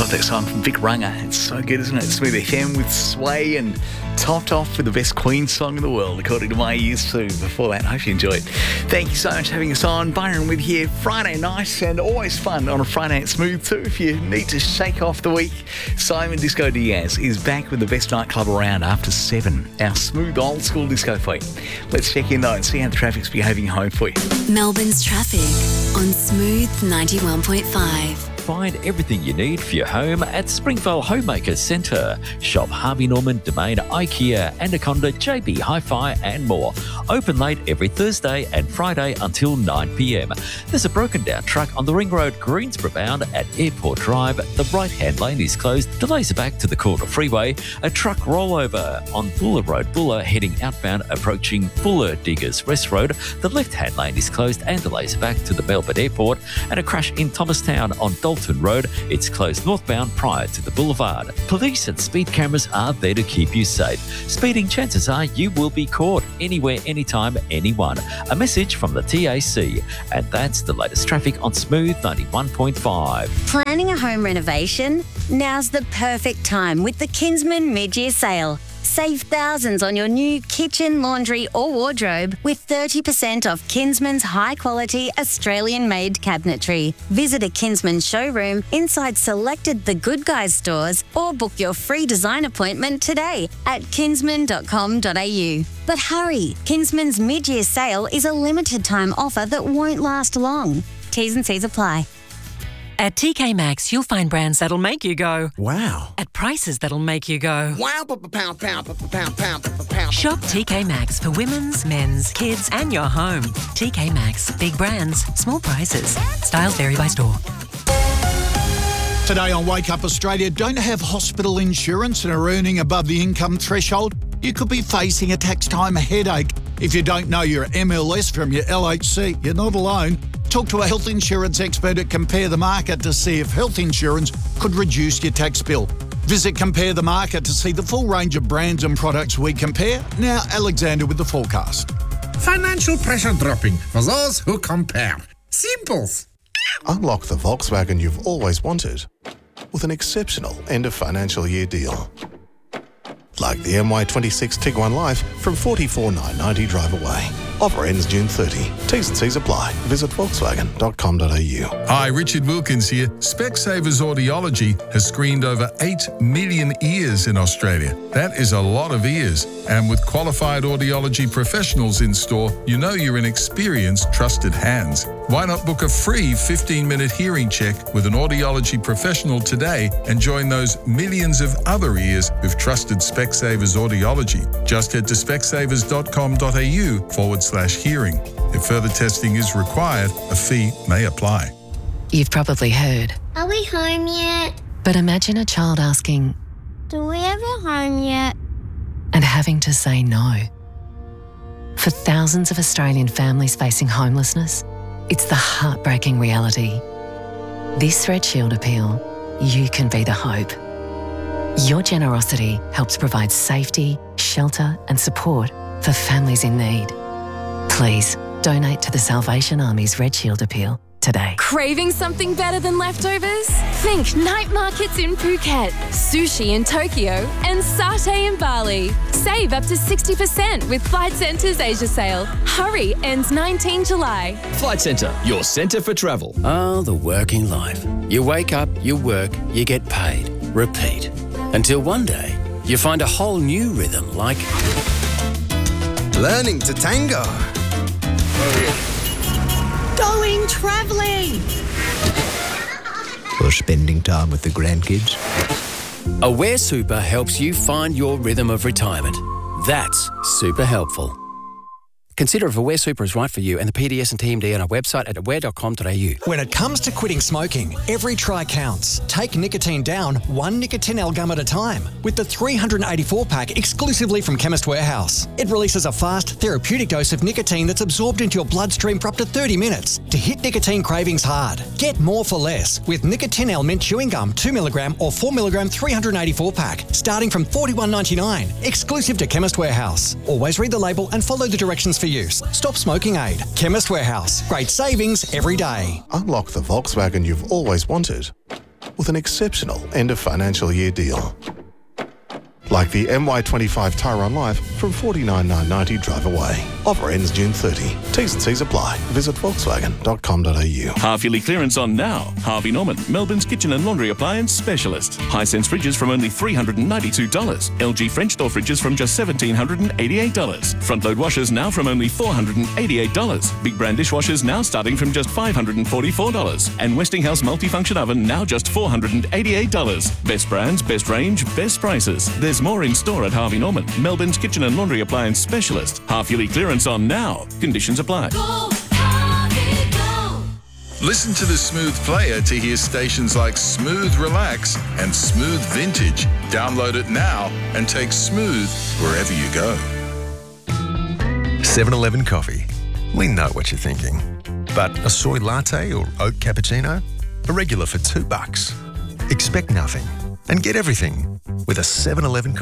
Love that song from Vic Runga. It's so good, isn't it? Smooth FM with Sway and topped off with the best Queen song in the world, according to my ears too. Before that, I hope you enjoyed it. Thank you so much for having us on. Byron with you Friday night, and always fun on a Friday at Smooth too. If you need to shake off the week, Simon Disco Diaz is back with the best nightclub around after 7. Our smooth old school disco fleet. Let's check in though and see how the traffic's behaving home for you. Melbourne's traffic on Smooth 91.5. Find everything you need for your home at Springvale Homemaker Centre. Shop Harvey Norman, Domain, IKEA, Anaconda, JB Hi-Fi and more. Open late every Thursday and Friday until 9 p.m. There's a broken down truck on the Ring Road, Greensboro bound at Airport Drive. The right-hand lane is closed. Delays are back to the Calder Freeway. A truck rollover on Buller Road, Buller heading outbound approaching Buller Diggers Rest Road. The left-hand lane is closed and delays are back to the Melbourne Airport. And a crash in Thomastown on Dalton Road. It's closed northbound prior to the boulevard. Police and speed cameras are there to keep you safe. Speeding, chances are you will be caught anywhere, anytime, anyone. A message from the TAC. And that's the latest traffic on Smooth 91.5. Planning a home renovation? Now's the perfect time with the Kinsman mid-year sale. Save thousands on your new kitchen, laundry or wardrobe with 30% off Kinsman's high-quality Australian-made cabinetry. Visit a Kinsman showroom inside selected The Good Guys stores or book your free design appointment today at kinsman.com.au. But hurry, Kinsman's mid-year sale is a limited-time offer that won't last long. T's and C's apply. At TK Maxx, you'll find brands that'll make you go, wow. At prices that'll make you go, Wow, pow. Shop TK Maxx for women's, men's, kids and your home. TK Maxx. Big brands, small prices. Styles vary by store. Today on Wake Up Australia, don't have hospital insurance and are earning above the income threshold? You could be facing a tax time headache. If you don't know your MLS from your LHC, you're not alone. Talk to a health insurance expert at Compare the Market to see if health insurance could reduce your tax bill. Visit Compare the Market to see the full range of brands and products we compare. Now, Alexander with the forecast. Financial pressure dropping for those who compare. Simples. Unlock the Volkswagen you've always wanted with an exceptional end of financial year deal. Like the MY26 Tiguan Life from $44,990 drive away. Offer ends June 30. T's and C's apply. Visit Volkswagen.com.au. Hi, Richard Wilkins here. Specsavers Audiology has screened over 8 million ears in Australia. That is a lot of ears. And with qualified audiology professionals in store, you know you're in experienced, trusted hands. Why not book a free 15-minute hearing check with an audiology professional today and join those millions of other ears who've trusted Specsavers Audiology? Just head to specsavers.com.au/hearing. If further testing is required, a fee may apply. You've probably heard. Are we home yet? But imagine a child asking, Do we ever home yet? and having to say no. For thousands of Australian families facing homelessness, it's the heartbreaking reality. This Red Shield appeal, you can be the hope. Your generosity helps provide safety, shelter and support for families in need. Please donate to the Salvation Army's Red Shield appeal today. Craving something better than leftovers? Think night markets in Phuket, sushi in Tokyo, and satay in Bali. Save up to 60% with Flight Centre's Asia sale. Hurry, ends 19 July. Flight Centre, your centre for travel. Oh, the working life. You wake up, you work, you get paid. Repeat. Until one day, you find a whole new rhythm like Learning to tango. Going travelling. Or spending time with the grandkids. Aware Super helps you find your rhythm of retirement. That's super helpful. Consider if Aware Super is right for you and the PDS and TMD on our website at aware.com.au. When it comes to quitting smoking, every try counts. Take nicotine down one Nicotinell gum at a time with the 384-pack exclusively from Chemist Warehouse. It releases a fast, therapeutic dose of nicotine that's absorbed into your bloodstream for up to 30 minutes to hit nicotine cravings hard. Get more for less with Nicotinell Mint Chewing Gum 2mg or 4mg 384-pack starting from $41.99. Exclusive to Chemist Warehouse. Always read the label and follow the directions for use. Stop smoking aid. Chemist Warehouse. Great savings every day. Unlock the Volkswagen you've always wanted with an exceptional end of financial year deal. Like the MY25 Tyron Life from $49,990 drive away. Offer ends June 30. T's and C's apply. Visit Volkswagen.com.au. Half-yearly clearance on now. Harvey Norman, Melbourne's kitchen and laundry appliance specialist. Hisense fridges from only $392. LG French door fridges from just $1,788. Front-load washers now from only $488. Big brand dishwashers now starting from just $544. And Westinghouse multifunction oven now just $488. Best brands, best range, best prices. There's more in store at Harvey Norman, Melbourne's kitchen and laundry appliance specialist. Half-yearly clearance on now. Conditions apply. Listen to the Smooth Player to hear stations like Smooth Relax and Smooth Vintage. Download it now and take Smooth wherever you go. 7-Eleven coffee. We know what you're thinking. But a soy latte or oat cappuccino? A regular for $2. Expect nothing and get everything with a 7-Eleven coffee.